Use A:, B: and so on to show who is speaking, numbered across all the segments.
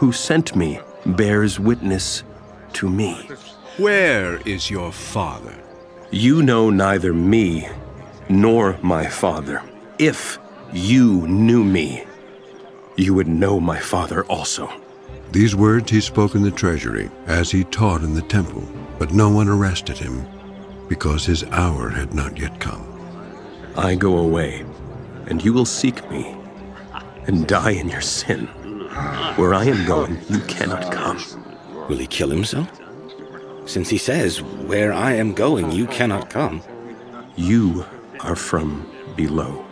A: who sent me bears witness to me.
B: Where is your Father?
A: You know neither me nor my Father. If you knew me, you would know my Father also.
C: These words he spoke in the treasury as he taught in the temple, but no one arrested him because his hour had not yet come.
A: I go away, and you will seek me and die in your sin. Where I am going, you cannot come.
D: Will he kill himself? Since he says, "Where I am going, you cannot come."
A: You are from below.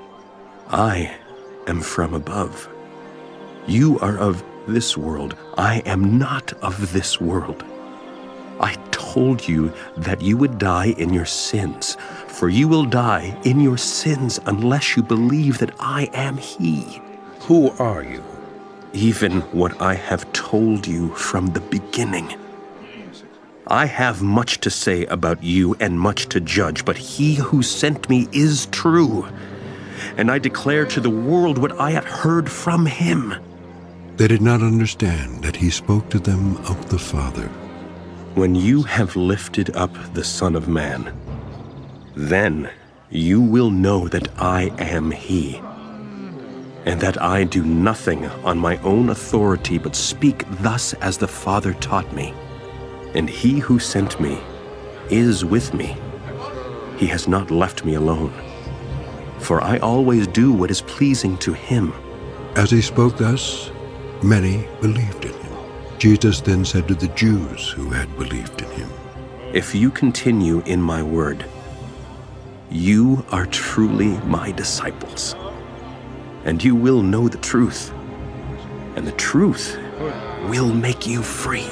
A: I am from above. You are of this world. I am not of this world. I told you that you would die in your sins, for you will die in your sins unless you believe that I am He.
E: Who are you?
A: Even what I have told you from the beginning. I have much to say about you and much to judge, but He who sent me is true, and I declare to the world what I have heard from Him.
C: They did not understand that he spoke to them of the Father.
A: When you have lifted up the Son of Man, then you will know that I am He, and that I do nothing on my own authority, but speak thus as the Father taught me. And He who sent me is with me. He has not left me alone, for I always do what is pleasing to Him.
C: As he spoke thus, many believed in him. Jesus then said to the Jews who had believed in him,
A: If you continue in my word, you are truly my disciples, and you will know the truth, and the truth will make you free.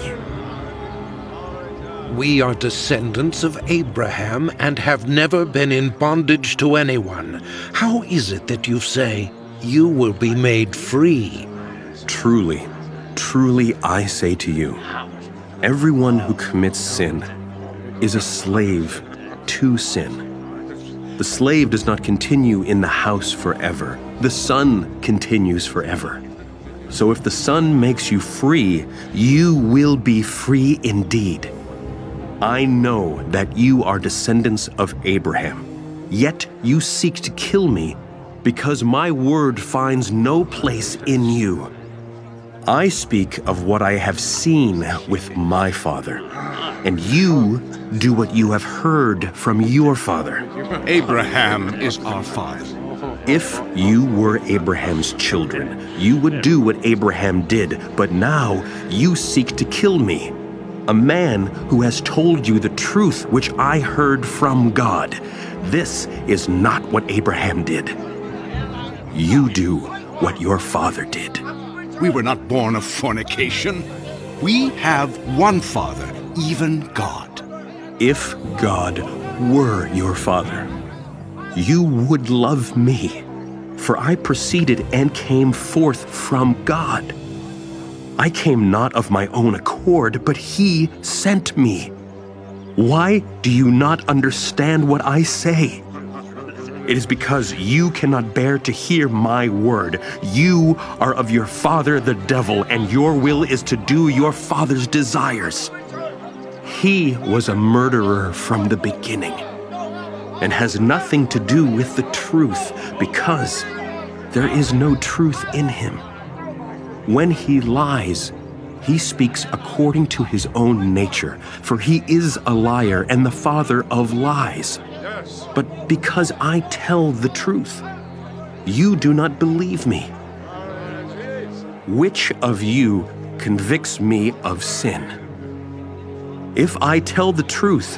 E: We are descendants of Abraham and have never been in bondage to anyone. How is it that you say, you will be made free?
A: Truly, truly I say to you, everyone who commits sin is a slave to sin. The slave does not continue in the house forever. The Son continues forever. So if the Son makes you free, you will be free indeed. I know that you are descendants of Abraham, yet you seek to kill me because my word finds no place in you. I speak of what I have seen with my father, and you do what you have heard from your father.
B: Abraham is our father.
A: If you were Abraham's children, you would do what Abraham did, but now you seek to kill me, a man who has told you the truth which I heard from God. This is not what Abraham did. You do what your father did.
B: We were not born of fornication. We have one Father, even God.
A: If God were your father, you would love me, for I proceeded and came forth from God. I came not of my own accord, but He sent me. Why do you not understand what I say? It is because you cannot bear to hear my word. You are of your father the devil, and your will is to do your father's desires. He was a murderer from the beginning, and has nothing to do with the truth, because there is no truth in him. When he lies, he speaks according to his own nature, for he is a liar and the father of lies. But because I tell the truth, you do not believe me. Which of you convicts me of sin? If I tell the truth,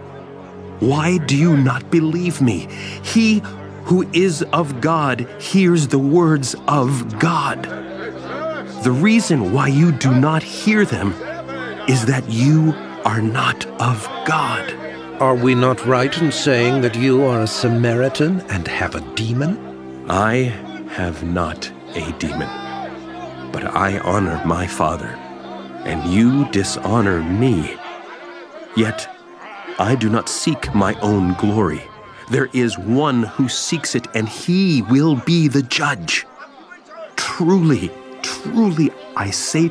A: why do you not believe me? He who is of God hears the words of God. The reason why you do not hear them is that you are not of God.
E: Are we not right in saying that you are a Samaritan and have a demon?
A: I have not a demon, but I honor my Father, and you dishonor me. Yet I do not seek my own glory. There is one who seeks it, and he will be the judge. Truly, truly, I say